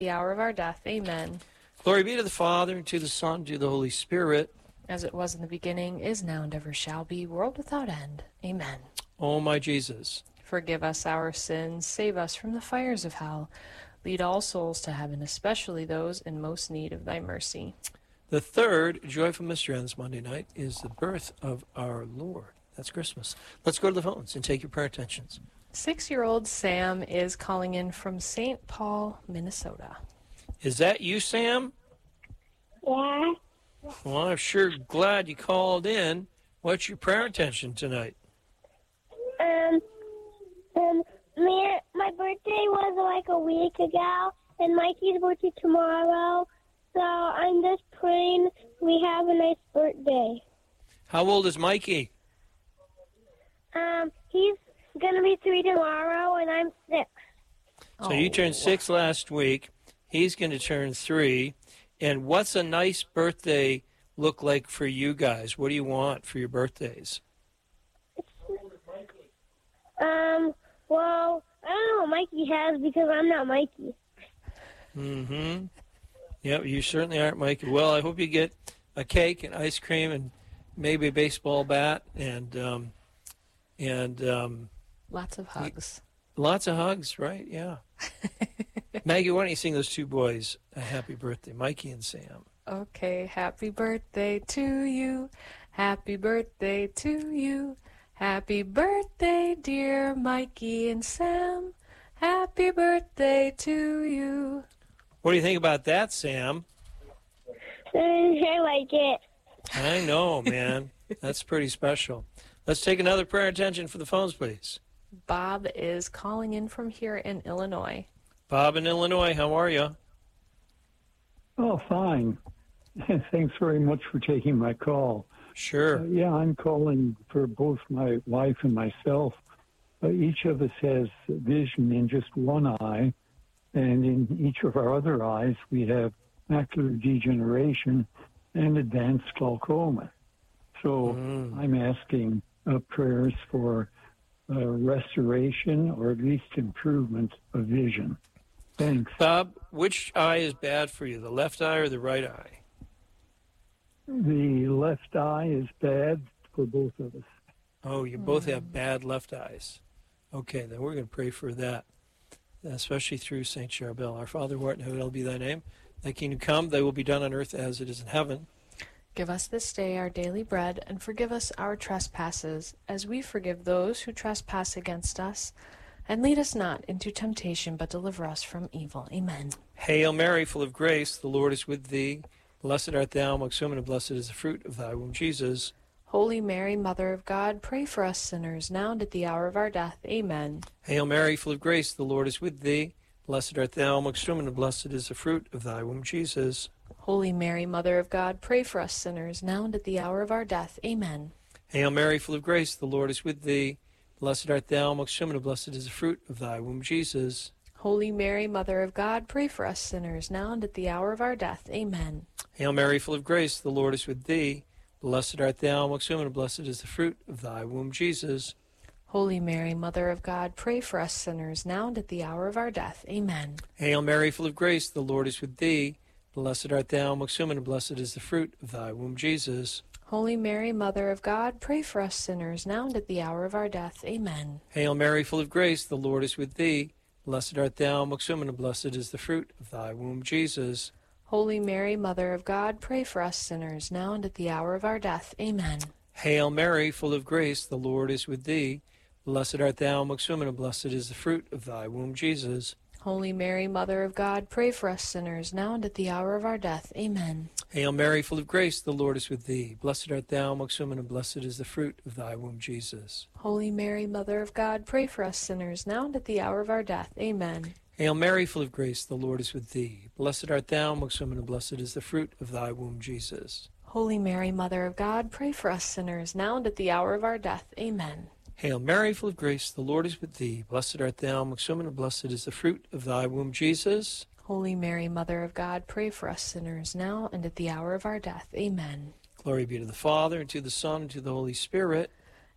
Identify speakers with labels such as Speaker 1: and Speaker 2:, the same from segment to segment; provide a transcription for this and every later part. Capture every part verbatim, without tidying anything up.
Speaker 1: the hour of our death. Amen.
Speaker 2: Glory be to the Father, and to the Son, and to the Holy Spirit.
Speaker 1: As it was in the beginning, is now, and ever shall be, world without end. Amen.
Speaker 2: O my Jesus,
Speaker 1: forgive us our sins, save us from the fires of hell. Lead all souls to heaven, especially those in most need of thy mercy.
Speaker 2: the third joyful mystery on this Monday night is the birth of our Lord. That's Christmas. Let's go to the phones and take your prayer intentions.
Speaker 1: Six-year-old Sam is calling in from Saint Paul, Minnesota.
Speaker 2: Is that you, Sam?
Speaker 3: Yeah.
Speaker 2: Well, I'm sure glad you called in. What's your prayer intention tonight?
Speaker 3: Um, um, my, my birthday was like a week ago, and Mikey's birthday tomorrow. So I'm just praying we have a nice birthday.
Speaker 2: How old is Mikey?
Speaker 3: Um, he's gonna be three tomorrow, and I'm six.
Speaker 2: So you turned six last week. He's going to turn three. And what's a nice birthday look like for you guys? What do you want for your birthdays?
Speaker 3: Um, well, I don't know what Mikey has because I'm not Mikey.
Speaker 2: Mm-hmm. Yep, you certainly aren't, Mikey. Well, I hope you get a cake and ice cream and maybe a baseball bat and um, and um,
Speaker 1: lots of hugs.
Speaker 2: Lots of hugs, right? Yeah. Maggie, why don't you sing those two boys a happy birthday, Mikey and Sam?
Speaker 1: Okay, happy birthday to you. Happy birthday to you. Happy birthday, dear Mikey and Sam. Happy birthday to you.
Speaker 2: What do you think about that, Sam?
Speaker 3: I like it.
Speaker 2: I know, man. That's pretty special. Let's take another prayer attention for the phones, please.
Speaker 1: Bob is calling in from here in Illinois.
Speaker 2: Bob in Illinois, how are you?
Speaker 4: Oh, fine. Thanks very much for taking my call.
Speaker 2: Sure.
Speaker 4: Uh, yeah, I'm calling for both my wife and myself. Uh, each of us has vision in just one eye, and in each of our other eyes we have macular degeneration and advanced glaucoma. So
Speaker 2: Mm.
Speaker 4: I'm asking uh, prayers for uh, restoration or at least improvement of vision. Thanks.
Speaker 2: Bob, which eye is bad for you, the left eye or the right eye?
Speaker 4: The left eye is bad for both of us.
Speaker 2: Oh, you both have bad left eyes. Okay, then we're going to pray for that, especially through Saint Charbel. Our Father, who art in heaven, hallowed be thy name. Thy kingdom come, thy will be done on earth as it is in heaven.
Speaker 1: Give us this day our daily bread, and forgive us our trespasses, as we forgive those who trespass against us. And lead us not into temptation, but deliver us from evil. Amen.
Speaker 2: Hail Mary, full of grace, the Lord is with thee. Blessed art thou amongst women, and blessed is the fruit of thy womb, Jesus.
Speaker 1: Holy Mary, Mother of God, pray for us sinners, now and at the hour of our death. Amen.
Speaker 2: Hail Mary, full of grace, the Lord is with thee. Blessed art thou amongst women, and blessed is the fruit of thy womb, Jesus.
Speaker 1: Holy Mary, Mother of God, pray for us sinners, now and at the hour of our death. Amen.
Speaker 2: Hail Mary, full of grace, the Lord is with thee. Blessed art thou amongst women, and blessed is the fruit of thy womb, Jesus.
Speaker 1: Holy Mary, Mother of God, pray for us sinners, now and at the hour of our death. Amen.
Speaker 2: Hail Mary, full of grace, the Lord is with thee. Blessed art thou amongst women, and blessed is the fruit of thy womb, Jesus.
Speaker 1: Holy Mary, Mother of God, pray for us sinners, now and at the hour of our death. Amen.
Speaker 2: Hail Mary, full of grace, the Lord is with thee. Blessed art thou amongst women, and blessed is the fruit of thy womb, Jesus.
Speaker 1: Holy Mary, Mother of God, pray for us sinners, now and at the hour of our death. Amen.
Speaker 2: Hail Mary, full of grace, the Lord is with thee. Blessed art thou amongst women, and blessed is the fruit of thy womb, Jesus.
Speaker 1: Holy Mary, Mother of God, pray for us sinners, now and at the hour of our death. Amen.
Speaker 2: Hail Mary, full of grace, the Lord is with thee. Blessed art thou amongst women, and blessed is the fruit of thy womb, Jesus.
Speaker 1: Holy Mary, Mother of God, pray for us sinners, now and at the hour of our death. Amen.
Speaker 2: Hail Mary, full of grace, the Lord is with thee. Blessed art thou amongst women, and blessed is the fruit of thy womb, Jesus.
Speaker 1: Holy Mary, Mother of God, pray for us sinners, now and at the hour of our death. Amen.
Speaker 2: Hail Mary, full of grace, the Lord is with thee. Blessed art thou amongst women, and blessed is the fruit of thy womb, Jesus.
Speaker 1: Holy Mary, Mother of God, pray for us sinners, now and at the hour of our death. Amen.
Speaker 2: Hail Mary, full of grace, the Lord is with thee. Blessed art thou amongst women, and blessed is the fruit of thy womb, Jesus.
Speaker 1: Holy Mary, Mother of God, pray for us sinners, now and at the hour of our death. Amen.
Speaker 2: Glory be to the Father, and to the Son, and to the Holy Spirit.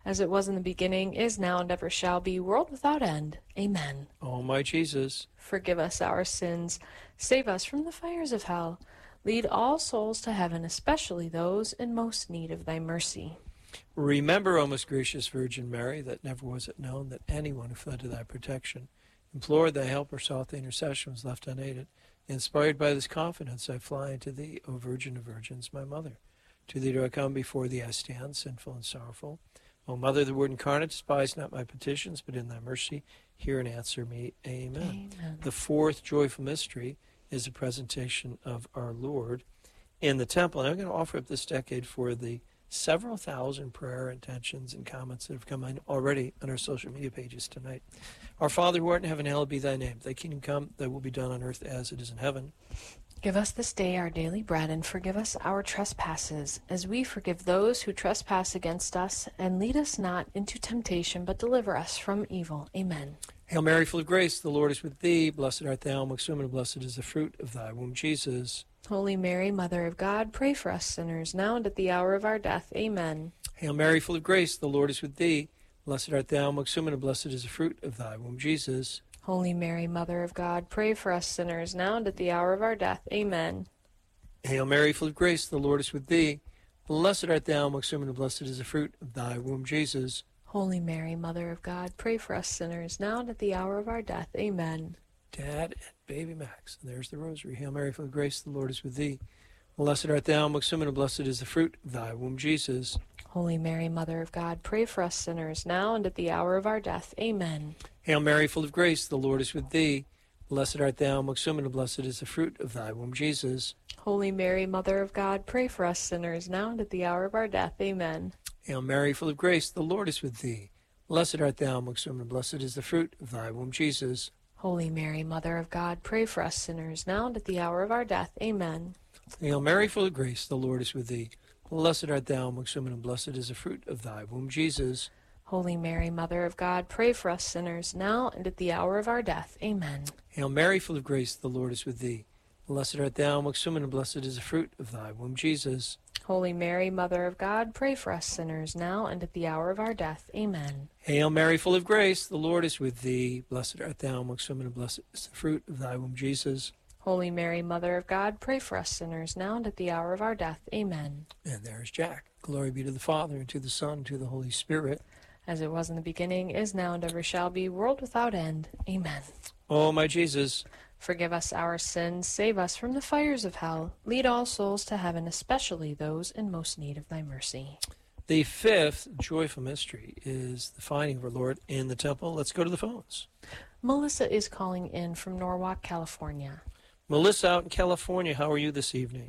Speaker 1: as it was in the beginning, is now, and ever shall be, world without end. Amen.
Speaker 2: O my Jesus,
Speaker 1: Forgive us our sins. Save us from the fires of hell. Lead all souls to heaven, especially those in most need of thy mercy.
Speaker 2: remember, O most gracious Virgin Mary, that never was it known that anyone who fled to thy protection, implored thy help, or sought thy intercession, was left unaided. Inspired by this confidence, I fly unto thee, O Virgin of Virgins, my Mother. To thee do I come, before thee I stand, sinful and sorrowful. O Mother of the Word incarnate, despise not my petitions, but in thy mercy hear and answer me. Amen.
Speaker 1: Amen.
Speaker 2: The fourth joyful mystery is the presentation of our Lord in the temple. And I'm going to offer up this decade for the several thousand prayer intentions and comments that have come in already on our social media pages tonight. Our Father who art in heaven, hallowed be thy name. Thy kingdom come, thy will be done on earth as it is in heaven.
Speaker 1: Give us this day our daily bread, and forgive us our trespasses, as we forgive those who trespass against us. And lead us not into temptation, but deliver us from evil. Amen.
Speaker 2: Hail Mary, full of grace, the Lord is with thee. Blessed art thou amongst women, and blessed is the fruit of thy womb, Jesus.
Speaker 1: Holy Mary, Mother of God, pray for us sinners, now and at the hour of our death. Amen.
Speaker 2: Hail Mary, full of grace, the Lord is with thee. Blessed art thou amongst women, and blessed is the fruit of thy womb, Jesus.
Speaker 1: Holy Mary, Mother of God, pray for us sinners, now and at the hour of our death. Amen.
Speaker 2: Hail Mary, full of grace, the Lord is with thee. Blessed art thou amongst women, and blessed is the fruit of thy womb, Jesus.
Speaker 1: Holy Mary, Mother of God, pray for us sinners, now and at the hour of our death. Amen.
Speaker 2: Dad and baby Max. And there's the rosary. Hail Mary, full of grace, the Lord is with thee. Blessed art thou amongst women, and blessed is the fruit of thy womb, Jesus.
Speaker 1: Holy Mary, Mother of God, pray for us sinners, now and at the hour of our death. Amen.
Speaker 2: Hail Mary, full of grace, the Lord is with thee. Blessed art thou amongst women, and blessed is the fruit of thy womb, Jesus.
Speaker 1: Holy Mary, Mother of God, pray for us sinners, now and at the hour of our death. Amen.
Speaker 2: Hail Mary, full of grace, the Lord is with thee. Blessed art thou amongst women, and blessed is the fruit of thy womb, Jesus.
Speaker 1: Holy Mary, Mother of God, pray for us sinners, now and at the hour of our death. Amen.
Speaker 2: Hail Mary, full of grace, the Lord is with thee. Blessed art thou amongst women, and blessed is the fruit of thy womb, Jesus.
Speaker 1: Holy Mary, Mother of God, pray for us sinners, now and at the hour of our death. Amen.
Speaker 2: Hail Mary, full of grace, the Lord is with thee. Blessed art thou amongst women, and blessed is the fruit of thy womb, Jesus.
Speaker 1: Holy Mary, Mother of God, pray for us sinners, now and at the hour of our death. Amen.
Speaker 2: Hail Mary, full of grace, the Lord is with thee. Blessed art thou amongst women, and blessed is the fruit of thy womb, Jesus.
Speaker 1: Holy Mary, Mother of God, pray for us sinners, now and at the hour of our death. Amen.
Speaker 2: And there's Jack. Glory be to the Father, and to the Son, and to the Holy Spirit.
Speaker 1: As it was in the beginning, is now, and ever shall be, world without end. Amen.
Speaker 2: O my Jesus,
Speaker 1: Forgive us our sins, save us from the fires of hell. Lead all souls to heaven, especially those in most need of thy mercy.
Speaker 2: the fifth joyful mystery is the finding of our Lord in the temple. Let's go to the phones.
Speaker 1: Melissa is calling in from Norwalk, California.
Speaker 2: Melissa out in California, how are you this evening?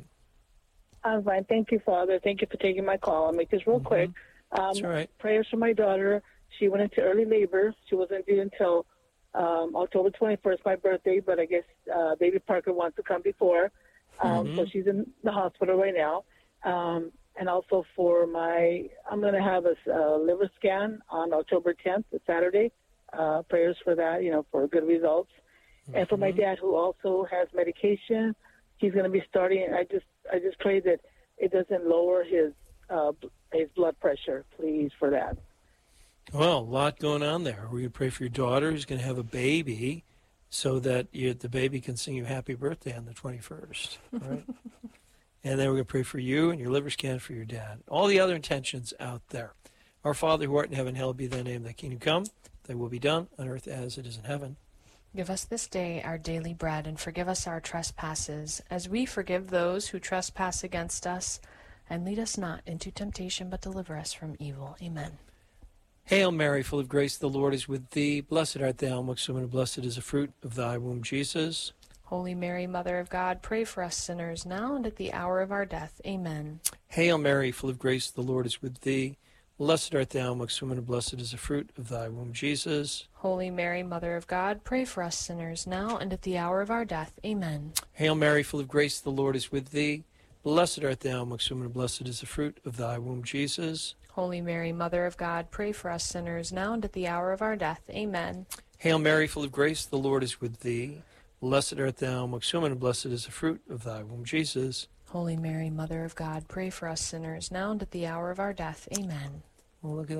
Speaker 5: I'm fine. Thank you, Father. Thank you for taking my call. I'll make this real
Speaker 2: Mhm.
Speaker 5: quick. Um,
Speaker 2: That's all right.
Speaker 5: Prayers for my daughter. She went into early labor. She wasn't due until um, October twenty-first, my birthday, but I guess uh, baby Parker wants to come before. Um,
Speaker 2: Mhm.
Speaker 5: So she's in the hospital right now. Um, and also for my, I'm going to have a uh, liver scan on October tenth, Saturday. Uh, prayers for that, you know, for good results. And for my
Speaker 2: Mhm.
Speaker 5: dad, who also has medication, he's going to be starting. I just, I just pray that it doesn't lower his uh, his blood pressure, please, for that.
Speaker 2: Well, a lot going on there. We're going to pray for your daughter who's going to have a baby so that you, the baby can sing you happy birthday on the twenty-first. Right? And then we're going to pray for you and your liver scan for your dad. All the other intentions out there. Our Father who art in heaven, hallowed be thy name. Thy kingdom come, thy will be done on earth as it is in heaven.
Speaker 1: Give us this day our daily bread, and forgive us our trespasses, as we forgive those who trespass against us. And lead us not into temptation, but deliver us from evil. Amen.
Speaker 2: Hail Mary, full of grace, the Lord is with thee. Blessed art thou amongst women, and blessed is the fruit of thy womb, Jesus.
Speaker 1: Holy Mary, Mother of God, pray for us sinners, now and at the hour of our death. Amen.
Speaker 2: Hail Mary, full of grace, the Lord is with thee. Blessed art thou amongst women, and blessed is the fruit of thy womb, Jesus.
Speaker 1: Holy Mary, Mother of God, pray for us sinners, now and at the hour of our death. Amen.
Speaker 2: Hail Mary, full of grace, the Lord is with thee. Blessed art thou amongst women, and blessed is the fruit of thy womb, Jesus.
Speaker 1: Holy Mary, Mother of God, pray for us sinners, now and at the hour of our death. Amen.
Speaker 2: Hail Mary, full of grace, the Lord is with thee. Blessed art thou amongst women, and blessed is the fruit of thy womb, Jesus.
Speaker 1: Holy Mary, Mother of God, pray for us sinners, now and at the hour of our death. Amen.
Speaker 2: Well, look at that.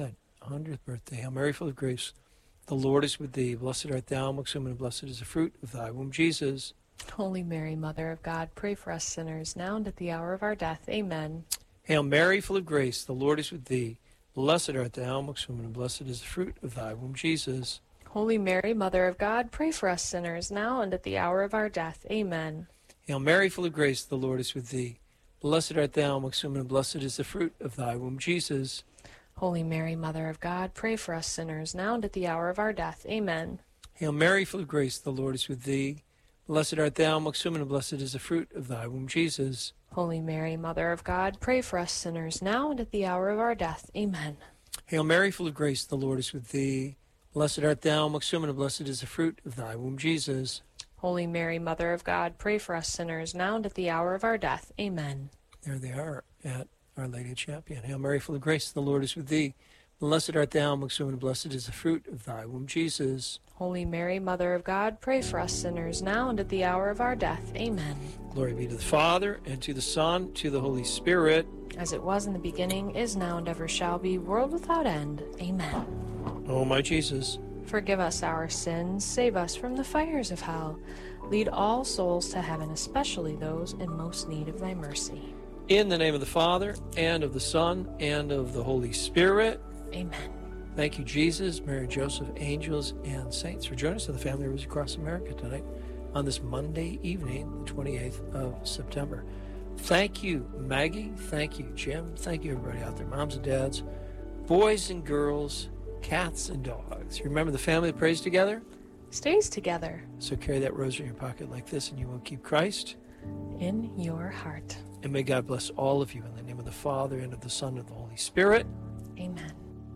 Speaker 2: hundredth birthday. Hail Mary, full of grace, the Lord is with thee. Blessed art thou amongst women, and blessed is the fruit of thy womb, Jesus.
Speaker 1: Holy Mary, Mother of God, pray for us sinners, now and at the hour of our death. Amen.
Speaker 2: Hail Mary, full of grace, the Lord is with thee. Blessed art thou amongst women, and blessed is the fruit of thy womb, Jesus.
Speaker 1: Holy Mary, Mother of God, pray for us sinners, now and at the hour of our death. Amen.
Speaker 2: Hail Mary, full of grace, the Lord is with thee. Blessed art thou amongst women, and blessed is the fruit of thy womb, Jesus.
Speaker 1: Holy Mary, Mother of God, pray for us sinners, now and at the hour of our death. Amen.
Speaker 2: Hail Mary, full of grace, the Lord is with thee. Blessed art thou amongst women, and blessed is the fruit of thy womb, Jesus.
Speaker 1: Holy Mary, Mother of God, pray for us sinners, now and at the hour of our death. Amen.
Speaker 2: Hail Mary, full of grace, the Lord is with thee. Blessed art thou amongst women, and blessed is the fruit of thy womb, Jesus.
Speaker 1: Holy Mary, Mother of God, pray for us sinners, now and at the hour of our death. Amen.
Speaker 2: There they are at Our Lady of Champion. Hail Mary, full of grace, the Lord is with thee. Blessed art thou amongst women, and blessed is the fruit of thy womb, Jesus.
Speaker 1: Holy Mary, Mother of God, pray for us sinners, now and at the hour of our death. Amen.
Speaker 2: Glory be to the Father, and to the Son, to the Holy Spirit.
Speaker 1: As it was in the beginning, is now, and ever shall be, world without end. Amen.
Speaker 2: O my Jesus,
Speaker 1: forgive us our sins, save us from the fires of hell. Lead all souls to heaven, especially those in most need of thy mercy.
Speaker 2: in the name of the Father, and of the Son, and of the Holy Spirit.
Speaker 1: Amen.
Speaker 2: Thank you, Jesus, Mary, Joseph, angels, and saints, for joining us at the Family Rose Across America tonight on this Monday evening, the twenty-eighth of September. Thank you, Maggie. Thank you, Jim. Thank you, everybody out there, moms and dads, boys and girls, cats and dogs. Remember, the family that prays together
Speaker 1: Stays together
Speaker 2: So carry that rosary in your pocket like this, and you will keep Christ
Speaker 1: in your heart.
Speaker 2: And may God bless all of you in the name of the Father, and of the Son, and of the Holy Spirit.
Speaker 1: Amen.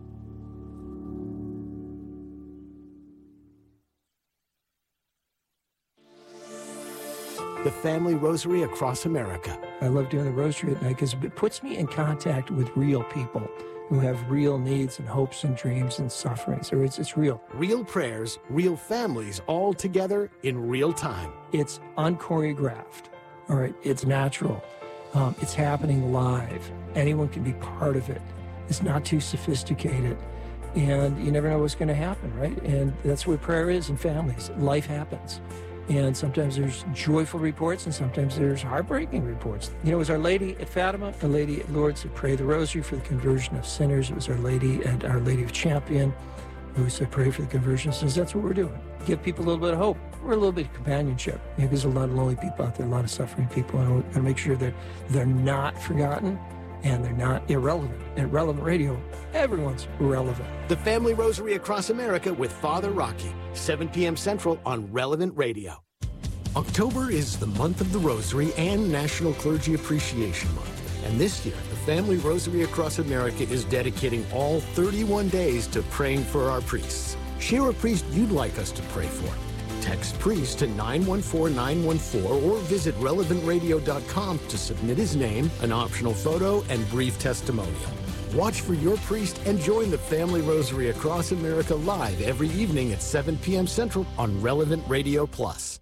Speaker 6: The Family Rosary Across America.
Speaker 2: I love doing the rosary at night because it puts me in contact with real people who have real needs and hopes and dreams and sufferings. So it's, it's real.
Speaker 6: Real prayers, real families, all together in real time.
Speaker 2: It's unchoreographed. All right, it's natural. Um, it's happening live. Anyone can be part of it. It's not too sophisticated. And you never know what's going to happen, right? And that's what prayer is in families. Life happens. And sometimes there's joyful reports, and sometimes there's heartbreaking reports. You know, it was Our Lady at Fatima, Our Lady at Lourdes that prayed the rosary for the conversion of sinners. It was Our Lady at Our Lady of Champion who said pray for the conversion of sinners. That's what we're doing. Give people a little bit of hope. We're a little bit of companionship. You know, there's a lot of lonely people out there, a lot of suffering people, and we got to make sure that they're not forgotten and they're not irrelevant. At Relevant Radio, everyone's relevant.
Speaker 6: The Family Rosary Across America with Father Rocky, seven p.m. Central on Relevant Radio. October is the month of the Rosary and National Clergy Appreciation Month. And this year, the Family Rosary Across America is dedicating all thirty-one days to praying for our priests. Share a priest you'd like us to pray for. Text priest to nine one four nine one four or visit relevant radio dot com to submit his name, an optional photo, and brief testimonial. Watch for your priest and join the Family Rosary Across America live every evening at seven p.m. Central on Relevant Radio Plus.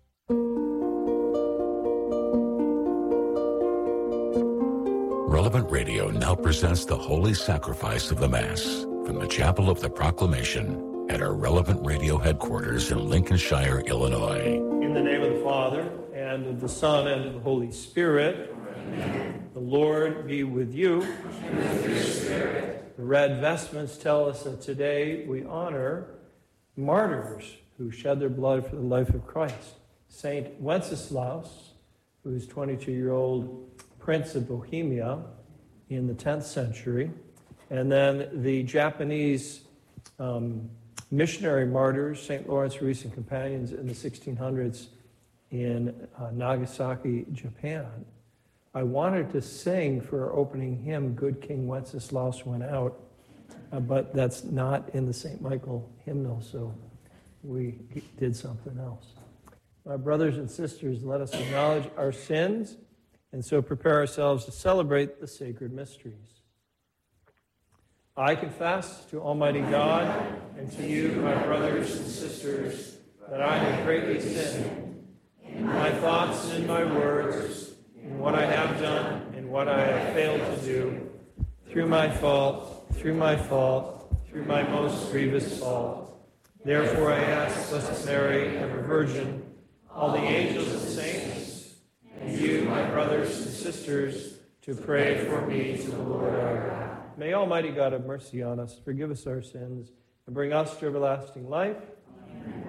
Speaker 7: Relevant Radio now presents the Holy Sacrifice of the Mass from the Chapel of the Proclamation at our Relevant Radio headquarters in Lincolnshire, Illinois.
Speaker 2: In the name of the Father, and of the Son, and of the Holy Spirit. Amen. The Lord be with you. And with your spirit. The red vestments tell us that today we honor martyrs who shed their blood for the life of Christ. Saint Wenceslaus, who is twenty-two-year-old Prince of Bohemia in the tenth century, and then the Japanese um, missionary martyrs, Saint Lawrence, Reese, and companions in the sixteen hundreds in uh, Nagasaki, Japan. I wanted to sing for our opening hymn, Good King Wenceslaus Went Out, uh, but that's not in the Saint Michael hymnal, so we did something else. My brothers and sisters, let us acknowledge our sins and so prepare ourselves to celebrate the sacred mysteries. I confess to Almighty God and to you, my brothers and sisters, that I have greatly sinned in my thoughts and in my words, in what I have done and what I have failed to do, through my fault, through my fault, through my most grievous fault. Therefore I ask Blessed Mary, ever Virgin, all the angels and saints, and you, my brothers and sisters, to pray for me to the Lord our God. May Almighty God have mercy on us, forgive us our sins, and bring us to everlasting life.